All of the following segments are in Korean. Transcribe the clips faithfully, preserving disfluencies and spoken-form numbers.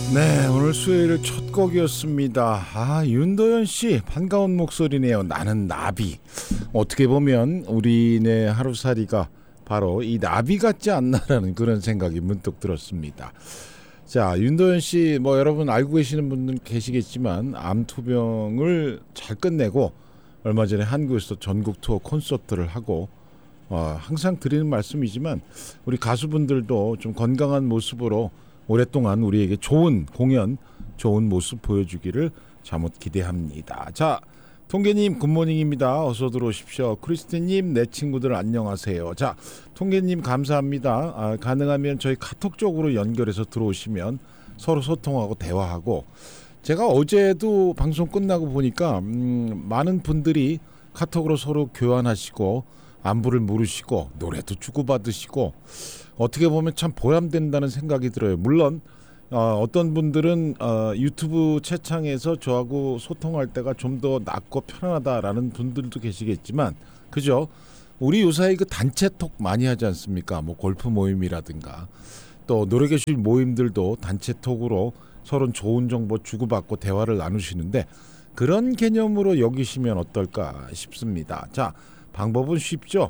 네, 오늘 수요일 첫 곡이었습니다. 아, 윤도현 씨 반가운 목소리네요. 나는 나비. 어떻게 보면 우리네 하루살이가 바로 이 나비 같지 않나라는 그런 생각이 문득 들었습니다. 자, 윤도현 씨 뭐 여러분 알고 계시는 분들 계시겠지만 암 투병을 잘 끝내고 얼마 전에 한국에서 전국 투어 콘서트를 하고 어, 항상 드리는 말씀이지만 우리 가수분들도 좀 건강한 모습으로 오랫동안 우리에게 좋은 공연, 좋은 모습 보여주기를 잠옷 기대합니다. 자, 통계님 굿모닝입니다. 어서 들어오십시오. 크리스티님 내 친구들 안녕하세요. 자, 통계님 감사합니다. 아, 가능하면 저희 카톡 쪽으로 연결해서 들어오시면 서로 소통하고 대화하고, 제가 어제도 방송 끝나고 보니까 음, 많은 분들이 카톡으로 서로 교환하시고 안부를 물으시고 노래도 주고받으시고 어떻게 보면 참 보람된다는 생각이 들어요. 물론 어, 어떤 분들은 어, 유튜브 채창에서 저하고 소통할 때가 좀 더 낫고 편안하다라는 분들도 계시겠지만, 그죠? 우리 요사이 그 단체톡 많이 하지 않습니까? 뭐 골프 모임이라든가 또 노래교실 모임들도 단체톡으로 서로 좋은 정보 주고받고 대화를 나누시는데, 그런 개념으로 여기시면 어떨까 싶습니다. 자, 방법은 쉽죠.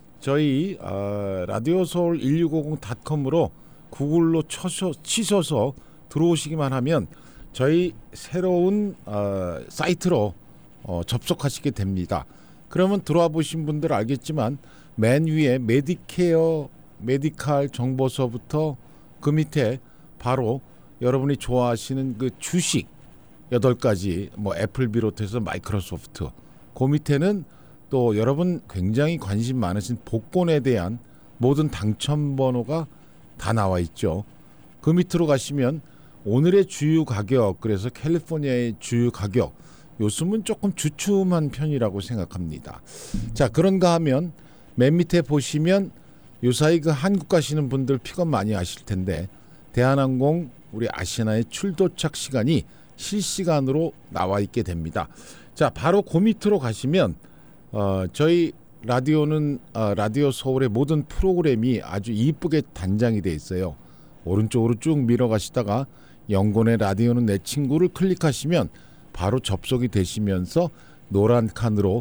저희 어, 라디오서울 일육오공 닷컴으로 구글로 쳐서, 치셔서 들어오시기만 하면 저희 새로운 어, 사이트로 어, 접속하시게 됩니다. 그러면 들어와 보신 분들 알겠지만 맨 위에 메디케어, 메디칼 정보서부터 그 밑에 바로 여러분이 좋아하시는 그 주식 여덟 가지, 뭐 애플 비롯해서 마이크로소프트, 그 밑에는 또 여러분 굉장히 관심 많으신 복권에 대한 모든 당첨 번호가 다 나와 있죠. 그 밑으로 가시면 오늘의 주유 가격, 그래서 캘리포니아의 주유 가격, 요즘은 조금 주춤한 편이라고 생각합니다. 자, 그런가 하면 맨 밑에 보시면 요사이 그 한국 가시는 분들 픽업 많이 하실 텐데 대한항공 우리 아시아나의 출도착 시간이 실시간으로 나와 있게 됩니다. 자, 바로 그 밑으로 가시면 어, 저희 라디오는 어, 라디오 서울의 모든 프로그램이 아주 이쁘게 단장이 돼 있어요. 오른쪽으로 쭉 밀어가시다가 영곤의 라디오는 내 친구를 클릭하시면 바로 접속이 되시면서 노란 칸으로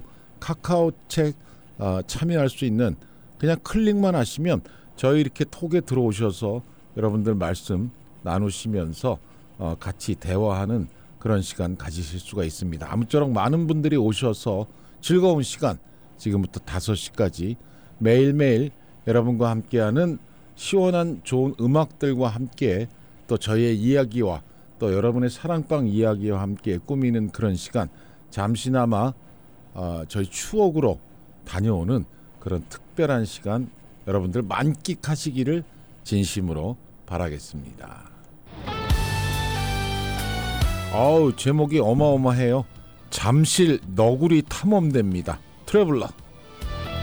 카카오책 어, 참여할 수 있는, 그냥 클릭만 하시면 저희 이렇게 톡에 들어오셔서 여러분들 말씀 나누시면서 어, 같이 대화하는 그런 시간 가지실 수가 있습니다. 아무쪼록 많은 분들이 오셔서 즐거운 시간, 지금부터 다섯 시까지 매일매일 여러분과 함께하는 시원한 좋은 음악들과 함께 또 저희의 이야기와 또 여러분의 사랑방 이야기와 함께 꾸미는 그런 시간, 잠시나마 어, 저희 추억으로 다녀오는 그런 특별한 시간 여러분들 만끽하시기를 진심으로 바라겠습니다. 아우, 제목이 어마어마해요. 잠실 너구리 탐험대입니다. 트래블러.